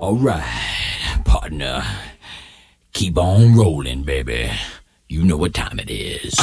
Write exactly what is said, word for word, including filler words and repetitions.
Alright, partner. Keep on rolling, baby. You know what time it is.